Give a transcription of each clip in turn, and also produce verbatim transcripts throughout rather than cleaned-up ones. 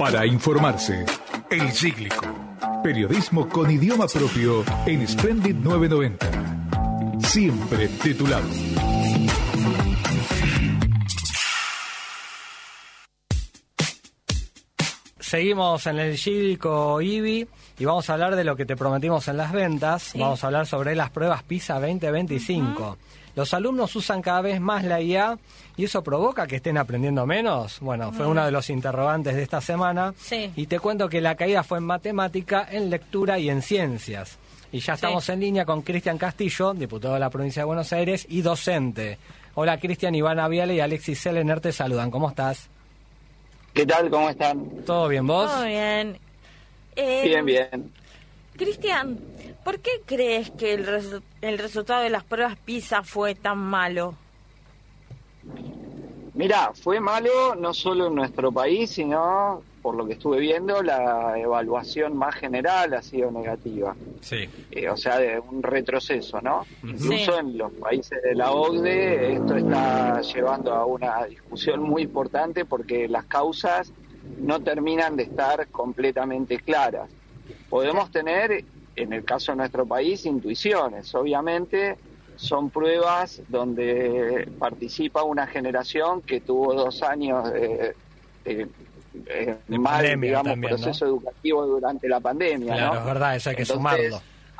Para informarse, El Cíclico. Periodismo con idioma propio en Splendid novecientos noventa. Siempre titulado. Seguimos en El Cíclico, Ibi, y vamos a hablar de lo que te prometimos en las ventas. Sí. Vamos a hablar sobre las pruebas PISA veinte veinticinco. Uh-huh. Los alumnos usan cada vez más la I A y eso provoca que estén aprendiendo menos. Bueno, fue uh-huh. uno de los interrogantes de esta semana. Sí. Y te cuento que la caída fue en matemática, en lectura y en ciencias. Y ya estamos sí. en línea con Cristian Castillo, diputado de la provincia de Buenos Aires y docente. Hola Cristian, Ivana Viale y Alexis Selener te saludan. ¿Cómo estás? ¿Qué tal? ¿Cómo están? ¿Todo bien, vos? Todo bien. Eh, bien, bien. Cristian, ¿por qué crees que el, resu- el resultado de las pruebas PISA fue tan malo? Mirá, fue malo no solo en nuestro país, sino, por lo que estuve viendo, la evaluación más general ha sido negativa. Sí. Eh, o sea, de un retroceso, ¿no? Sí. Incluso en los países de la O C D E esto está llevando a una discusión muy importante porque las causas no terminan de estar completamente claras. Podemos tener, en el caso de nuestro país, intuiciones. Obviamente son pruebas donde participa una generación que tuvo dos años de, de, de, de mal, pandemia, digamos, también, proceso ¿no? educativo durante la pandemia. Claro, ¿no? es verdad, eso hay que Entonces, sumarlo.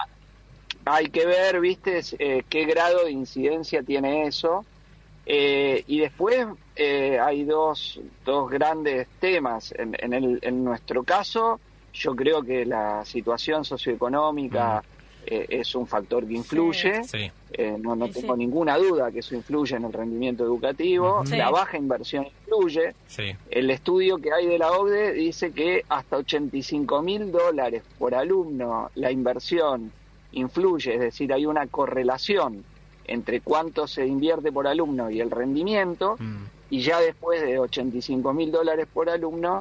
Hay que ver, viste, eh, qué grado de incidencia tiene eso. Eh, y después eh, hay dos, dos grandes temas. En, en, el, en nuestro caso, yo creo que la situación socioeconómica mm. eh, es un factor que influye. Sí. Eh, no no sí, tengo sí. ninguna duda que eso influye en el rendimiento educativo. Sí. La baja inversión influye. Sí. El estudio que hay de la O C D E dice que hasta ochenta y cinco mil dólares por alumno la inversión influye, es decir, hay una correlación entre cuánto se invierte por alumno y el rendimiento, mm. y ya después de ochenta y cinco mil dólares por alumno,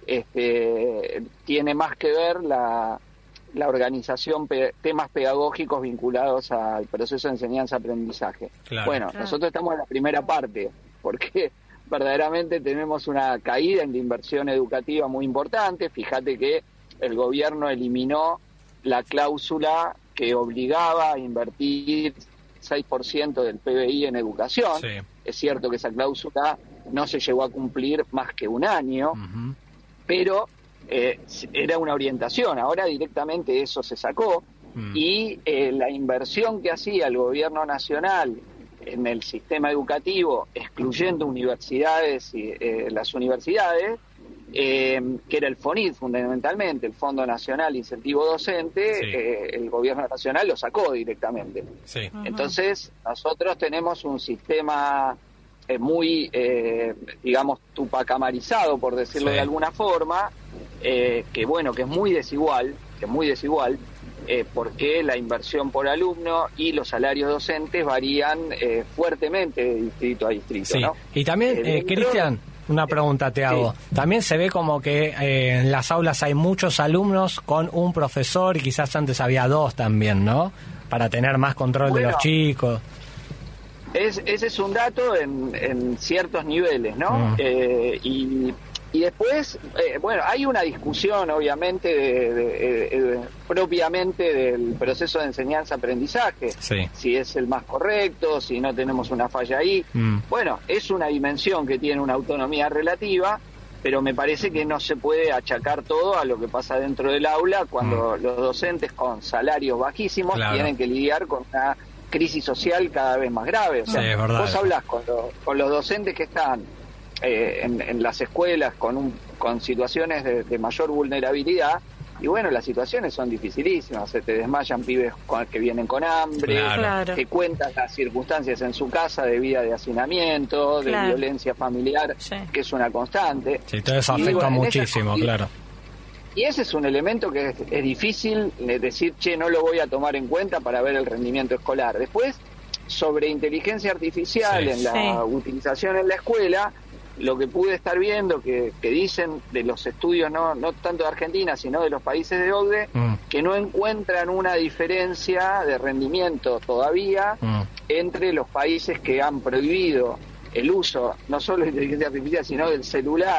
este, tiene más que ver la, la organización, pe- temas pedagógicos vinculados al proceso de enseñanza-aprendizaje. Claro. Bueno, claro. Nosotros estamos en la primera parte, porque verdaderamente tenemos una caída en la inversión educativa muy importante. Fíjate que el gobierno eliminó la cláusula que obligaba a invertir seis por ciento del P B I en educación. Sí. Es cierto que esa cláusula no se llegó a cumplir más que un año, uh-huh. pero eh, era una orientación. Ahora directamente eso se sacó uh-huh. y eh, la inversión que hacía el gobierno nacional en el sistema educativo, excluyendo universidades y eh, las universidades, Eh, que era el FONID fundamentalmente, el Fondo Nacional Incentivo Docente, sí. eh, el gobierno nacional lo sacó directamente. Sí. Uh-huh. Entonces, nosotros tenemos un sistema eh, muy, eh, digamos, tupacamarizado, por decirlo sí. de alguna forma, eh, que bueno, que es muy desigual, que es muy desigual, eh, porque la inversión por alumno y los salarios docentes varían eh, fuertemente de distrito a distrito. Sí. ¿no? Y también, eh, eh, Cristian, una pregunta te hago. Sí. También se ve como que eh, en las aulas hay muchos alumnos con un profesor y quizás antes había dos también, ¿no? Para tener más control bueno, de los chicos. Es, ese es un dato en, en ciertos niveles, ¿no? Mm. Eh, y, y después, eh, bueno, hay una discusión obviamente de, de, de, de, propiamente del proceso de enseñanza-aprendizaje, sí. si es el más correcto, si no tenemos una falla ahí. Mm. Bueno, es una dimensión que tiene una autonomía relativa, pero me parece que no se puede achacar todo a lo que pasa dentro del aula cuando mm. los docentes con salarios bajísimos claro. tienen que lidiar con una crisis social cada vez más grave. O sea, sí, es verdad, vos hablás con, lo, con los docentes que están Eh, en, en las escuelas con un, con situaciones de, de mayor vulnerabilidad y bueno, las situaciones son dificilísimas, se te desmayan pibes con, que vienen con hambre, claro. que cuentan las circunstancias en su casa de vida de hacinamiento, claro. de violencia familiar, sí. que es una constante. Sí, todo eso afecta y, bueno, muchísimo, esa, claro. Y ese es un elemento que es, es difícil decir, che, no lo voy a tomar en cuenta para ver el rendimiento escolar. Después, sobre inteligencia artificial sí. en la sí. utilización en la escuela, lo que pude estar viendo que, que dicen de los estudios no no tanto de Argentina sino de los países de O C D E mm. que no encuentran una diferencia de rendimiento todavía mm. entre los países que han prohibido el uso no solo de inteligencia artificial sino del celular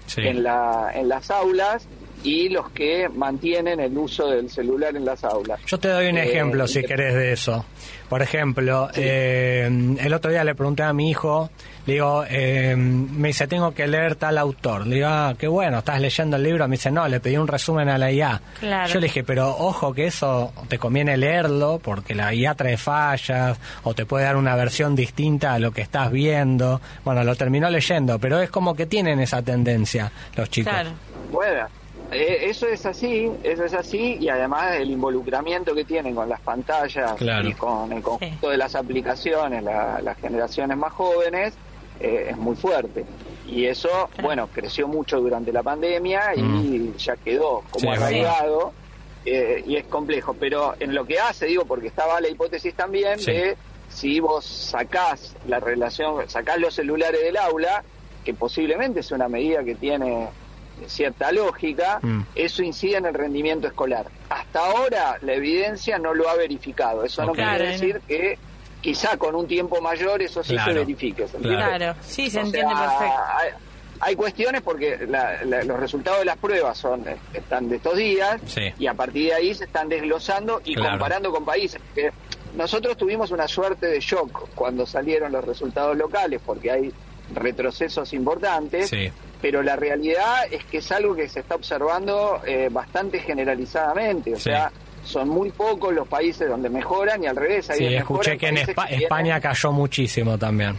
sí. en, la, en las aulas y los que mantienen el uso del celular en las aulas. Yo te doy un eh, ejemplo, si querés, de eso. Por ejemplo, sí. eh, el otro día le pregunté a mi hijo, le digo, eh, me dice, tengo que leer tal autor. Le digo, ah, qué bueno, ¿estás leyendo el libro? Me dice, no, le pedí un resumen a la I A. Claro. Yo le dije, pero ojo que eso te conviene leerlo, porque la I A trae fallas, o te puede dar una versión distinta a lo que estás viendo. Bueno, lo terminó leyendo, pero es como que tienen esa tendencia los chicos. Claro. Bueno. Eh, eso es así, eso es así, y además el involucramiento que tienen con las pantallas claro. y con el conjunto sí. de las aplicaciones, la, las generaciones más jóvenes, eh, es muy fuerte. Y eso, claro. bueno, creció mucho durante la pandemia y mm. ya quedó como sí, arraigado, eh, y es complejo. Pero en lo que hace, digo, porque estaba la hipótesis también sí. de si vos sacás la relación, sacás los celulares del aula, que posiblemente es una medida que tiene cierta lógica, mm. eso incide en el rendimiento escolar. Hasta ahora la evidencia no lo ha verificado. Eso okay. no quiere claro. decir que quizá con un tiempo mayor eso sí claro. se verifique. ¿Se claro, sí, se o entiende sea, perfecto. Hay, hay cuestiones porque la, la, los resultados de las pruebas son están de estos días sí. y a partir de ahí se están desglosando y claro. comparando con países. Porque nosotros tuvimos una suerte de shock cuando salieron los resultados locales porque hay retrocesos importantes. Sí. Pero la realidad es que es algo que se está observando eh, bastante generalizadamente, o sí. sea, son muy pocos los países donde mejoran y al revés. Hay sí, escuché que en Espa- que España cayó muchísimo también.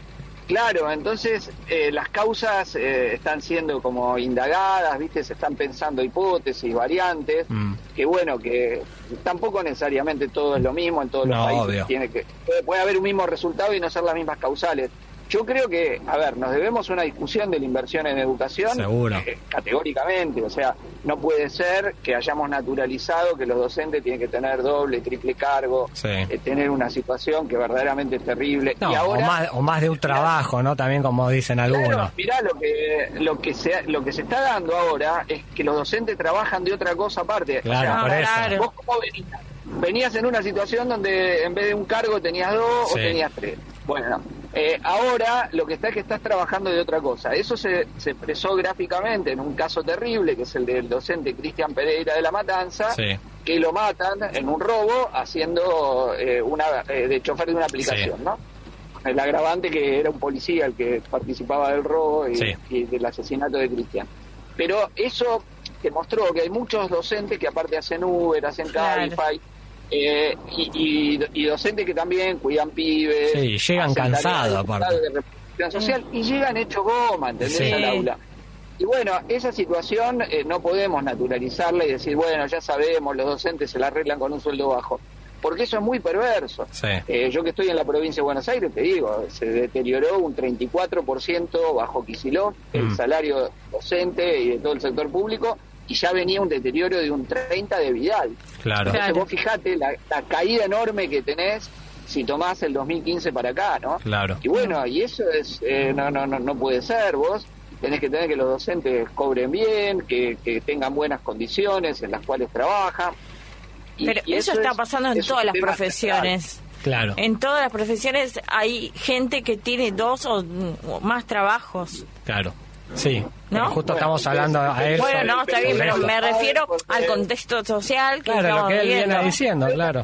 Claro, entonces eh, las causas eh, están siendo como indagadas, ¿viste? Se están pensando hipótesis, variantes, mm. que bueno, que tampoco necesariamente todo es lo mismo en todos no, los países. Obvio. Tiene que, puede, puede haber un mismo resultado y no ser las mismas causales. Yo creo que, a ver, nos debemos una discusión de la inversión en educación. Seguro. Eh, categóricamente, o sea, no puede ser que hayamos naturalizado que los docentes tienen que tener doble, triple cargo, sí. eh, tener una situación que verdaderamente es terrible. No, y ahora, o, más, o más de un trabajo, mirá, ¿no? También como dicen algunos. Claro, mirá, lo que, lo, que se, lo que se está dando ahora es que los docentes trabajan de otra cosa aparte. Claro, o sea, por eso. Claro. ¿Vos cómo venías? Venías en una situación donde en vez de un cargo tenías dos sí. o tenías tres. Bueno, eh, ahora lo que está es que estás trabajando de otra cosa. Eso se, se expresó gráficamente en un caso terrible, que es el del docente Cristian Pereira de La Matanza, sí. que lo matan en un robo haciendo eh, una eh, de chofer de una aplicación, sí. ¿no? El agravante que era un policía el que participaba del robo y, sí. y del asesinato de Cristian. Pero eso demostró que hay muchos docentes que aparte hacen Uber, hacen claro. Cabify, Eh, y, y, y docentes que también cuidan pibes. Sí, llegan cansados aparte. De representación social, y llegan hechos goma, ¿entendés? Sí. Al aula. Y bueno, esa situación eh, no podemos naturalizarla y decir, bueno, ya sabemos, los docentes se la arreglan con un sueldo bajo. Porque eso es muy perverso. Sí. Eh, yo que estoy en la provincia de Buenos Aires, te digo, se deterioró un treinta y cuatro por ciento bajo Kicillof mm. el salario docente y de todo el sector público, y ya venía un deterioro de un treinta de Vidal. Claro. Entonces claro. vos fijate la, la caída enorme que tenés si tomás el dos mil quince para acá, ¿no? Claro. Y bueno, y eso es eh, no, no, no, no puede ser. Vos tenés que tener que los docentes cobren bien, que, que tengan buenas condiciones en las cuales trabajan. Y, Pero y eso, eso está es, pasando en todas las profesiones. Claro. En todas las profesiones hay gente que tiene dos o más trabajos. Claro. Sí, ¿no? justo Bueno, estamos hablando a él. Bueno, no, está bien, pero me refiero al contexto social que claro, estamos lo que él viviendo. viene diciendo, claro.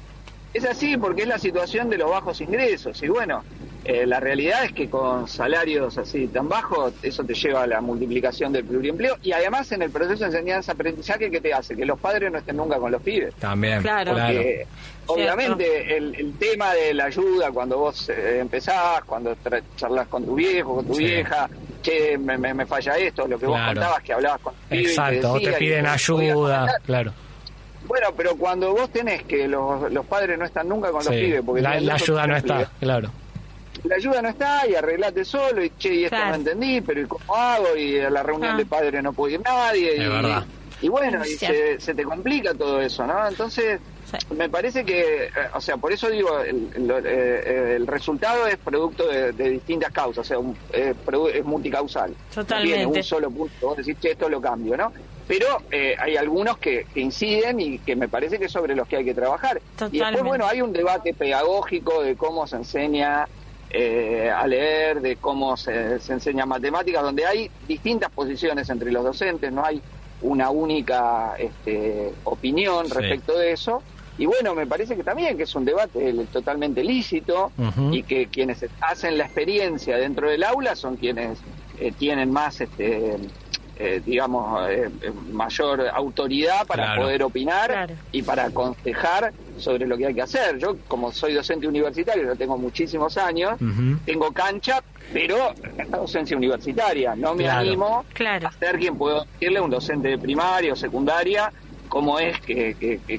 Es así porque es la situación de los bajos ingresos. Y bueno, eh, la realidad es que con salarios así tan bajos, eso te lleva a la multiplicación del pluriempleo. Y además en el proceso de enseñanza-aprendizaje, ¿qué te hace? Que los padres no estén nunca con los pibes. También, claro. Porque, obviamente el, el tema de la ayuda cuando vos eh, empezás, cuando tra- charlas con tu viejo, con tu sí. vieja, che, me, me, me falla esto, lo que vos claro. contabas, que hablabas con tu pibe y exacto, o te decía, piden y ayuda, claro. Bueno, pero cuando vos tenés que los, los padres no están nunca con sí. los pibes, porque la, la ayuda no está, pibes, claro. la ayuda no está y arreglate solo y che, y esto claro. no entendí, pero ¿y cómo hago? Y a la reunión ah. de padres no puede ir nadie. Es y, verdad. y bueno, y sí. se, se te complica todo eso, ¿no? Entonces, sí. me parece que, eh, o sea, por eso digo, el, el, eh, el resultado es producto de, de distintas causas, o sea, un, eh, es multicausal. Totalmente. No tiene un solo punto, vos decís, che, esto lo cambio, ¿no? Pero eh, hay algunos que, que inciden y que me parece que es sobre los que hay que trabajar. Totalmente. Y después, bueno, hay un debate pedagógico de cómo se enseña eh, a leer de cómo se, se enseña matemáticas, donde hay distintas posiciones entre los docentes, no hay una única este, opinión sí. respecto de eso. Y bueno, me parece que también que es un debate totalmente lícito, uh-huh. y que quienes hacen la experiencia dentro del aula son quienes eh, tienen más, este, eh, digamos, eh, mayor autoridad para claro. poder opinar claro. y para aconsejar sobre lo que hay que hacer. Yo, como soy docente universitario, yo tengo muchísimos años, uh-huh. tengo cancha, pero la docencia universitaria. No me claro. animo claro. a ser quien pueda decirle a un docente de primaria o secundaria cómo es que, que, que,